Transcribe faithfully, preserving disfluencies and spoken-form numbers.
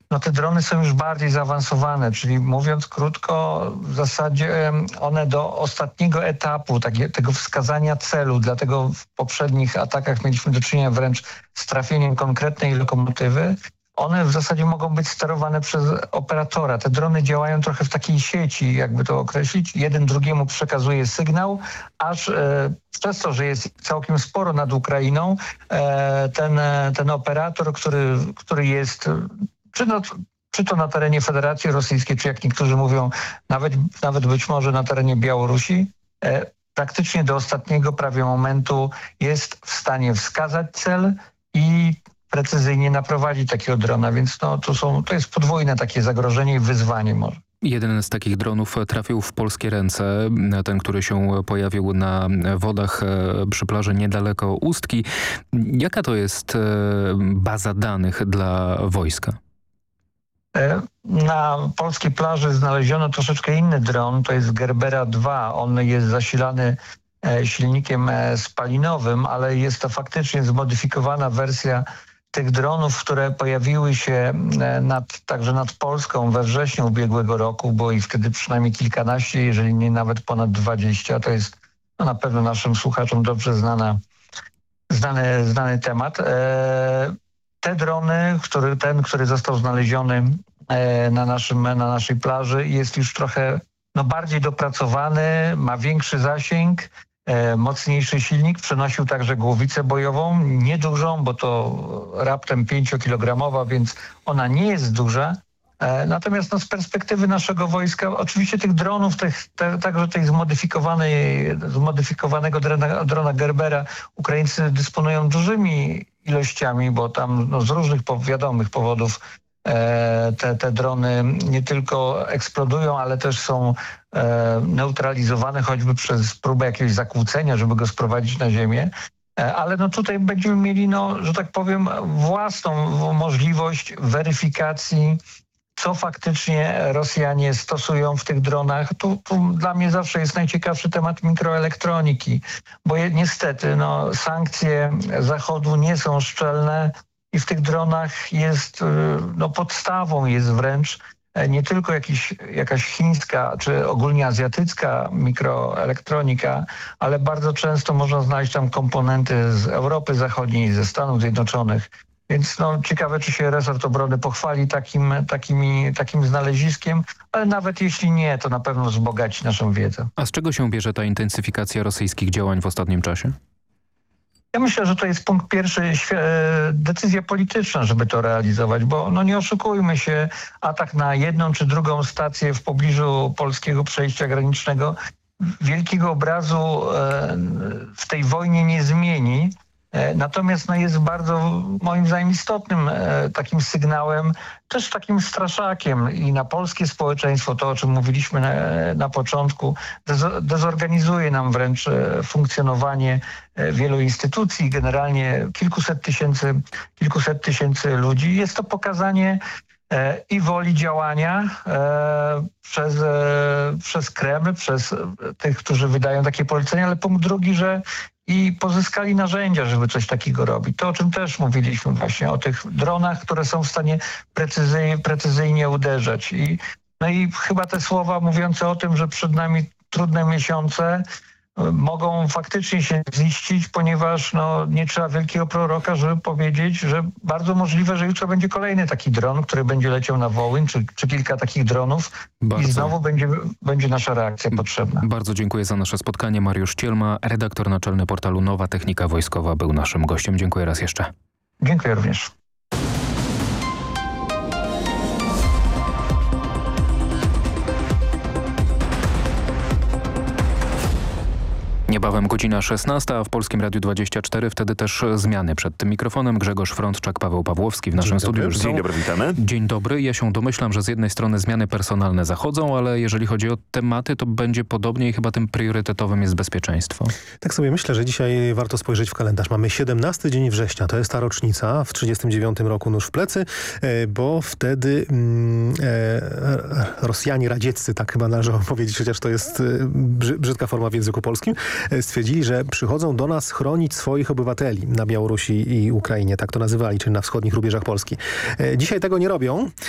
no te drony są już bardziej zaawansowane, czyli mówiąc krótko, w zasadzie one do ostatniego etapu takie, tego wskazania celu, dlatego w poprzednich atakach mieliśmy do czynienia wręcz z trafieniem konkretnej lokomotywy. One w zasadzie mogą być sterowane przez operatora. Te drony działają trochę w takiej sieci, jakby to określić. Jeden drugiemu przekazuje sygnał, aż e, przez to, że jest całkiem sporo nad Ukrainą, e, ten, ten operator, który, który jest czy, no, czy to na terenie Federacji Rosyjskiej, czy jak niektórzy mówią, nawet, nawet być może na terenie Białorusi, e, praktycznie do ostatniego prawie momentu jest w stanie wskazać cel i precyzyjnie naprowadzić takiego drona, więc no, to, są, to jest podwójne takie zagrożenie i wyzwanie może. Jeden z takich dronów trafił w polskie ręce, ten, który się pojawił na wodach przy plaży niedaleko Ustki. Jaka to jest baza danych dla wojska? Na polskiej plaży znaleziono troszeczkę inny dron, to jest Gerbera dwa. On jest zasilany silnikiem spalinowym, ale jest to faktycznie zmodyfikowana wersja tych dronów, które pojawiły się nad, także nad Polską we wrześniu ubiegłego roku, było ich wtedy przynajmniej kilkanaście, jeżeli nie nawet ponad dwadzieścia. To jest no, na pewno naszym słuchaczom dobrze znana, znany, znany temat. E, te drony, który, ten, który został znaleziony e, na, naszym, na naszej plaży, jest już trochę no, bardziej dopracowany, ma większy zasięg, E, mocniejszy silnik, przenosił także głowicę bojową, niedużą, bo to raptem pięciokilogramowa, więc ona nie jest duża. E, natomiast no, z perspektywy naszego wojska, oczywiście tych dronów, tych, te, także tej zmodyfikowanej, zmodyfikowanego drona, drona Gerbera, Ukraińcy dysponują dużymi ilościami, bo tam no, z różnych wiadomych powodów Te, te drony nie tylko eksplodują, ale też są e, neutralizowane choćby przez próbę jakiegoś zakłócenia, żeby go sprowadzić na ziemię. E, ale no tutaj będziemy mieli, no, że tak powiem, własną możliwość weryfikacji, co faktycznie Rosjanie stosują w tych dronach. Tu, tu dla mnie zawsze jest najciekawszy temat mikroelektroniki, bo je, niestety no, sankcje Zachodu nie są szczelne. I w tych dronach jest, no podstawą jest wręcz nie tylko jakiś, jakaś chińska czy ogólnie azjatycka mikroelektronika, ale bardzo często można znaleźć tam komponenty z Europy Zachodniej, ze Stanów Zjednoczonych. Więc no, ciekawe, czy się resort obrony pochwali takim, takimi, takim znaleziskiem, ale nawet jeśli nie, to na pewno wzbogaci naszą wiedzę. A z czego się bierze ta intensyfikacja rosyjskich działań w ostatnim czasie? Ja myślę, że to jest punkt pierwszy, decyzja polityczna, żeby to realizować, bo no nie oszukujmy się, atak na jedną czy drugą stację w pobliżu polskiego przejścia granicznego wielkiego obrazu w tej wojnie nie zmieni. Natomiast no, jest bardzo, moim zdaniem, istotnym e, takim sygnałem, też takim straszakiem i na polskie społeczeństwo, to o czym mówiliśmy na, na początku, dezo, dezorganizuje nam wręcz e, funkcjonowanie e, wielu instytucji, generalnie kilkuset tysięcy, kilkuset tysięcy ludzi. Jest to pokazanie e, i woli działania e, przez, e, przez Kreml, przez tych, którzy wydają takie polecenia, ale punkt drugi, że i pozyskali narzędzia, żeby coś takiego robić. To, o czym też mówiliśmy właśnie, o tych dronach, które są w stanie precyzyjnie, precyzyjnie uderzać. I, no i chyba te słowa mówiące o tym, że przed nami trudne miesiące mogą faktycznie się ziścić, ponieważ no, nie trzeba wielkiego proroka, żeby powiedzieć, że bardzo możliwe, że jutro będzie kolejny taki dron, który będzie leciał na Wołyń, czy, czy kilka takich dronów bardzo. I znowu będzie, będzie nasza reakcja potrzebna. Bardzo dziękuję za nasze spotkanie. Mariusz Cielma, redaktor naczelny portalu Nowa Technika Wojskowa, był naszym gościem. Dziękuję raz jeszcze. Dziękuję również. Niebawem godzina szesnasta, a w Polskim Radiu dwadzieścia cztery, wtedy też zmiany. Przed tym mikrofonem Grzegorz Frądczak, Paweł Pawłowski w naszym Dzień studiu dobry. już Dzień są. dobry, witamy. Dzień dobry. Ja się domyślam, że z jednej strony zmiany personalne zachodzą, ale jeżeli chodzi o tematy, to będzie podobnie i chyba tym priorytetowym jest bezpieczeństwo. Tak sobie myślę, że dzisiaj warto spojrzeć w kalendarz. Mamy siedemnasty dzień września, to jest ta rocznica, w trzydziestym dziewiątym roku nóż w plecy, bo wtedy mm, e, Rosjanie radzieccy, tak chyba należy powiedzieć, chociaż to jest brzydka forma w języku polskim, stwierdzili, że przychodzą do nas chronić swoich obywateli na Białorusi i Ukrainie, tak to nazywali, czyli na wschodnich rubieżach Polski. Dzisiaj tego nie robią.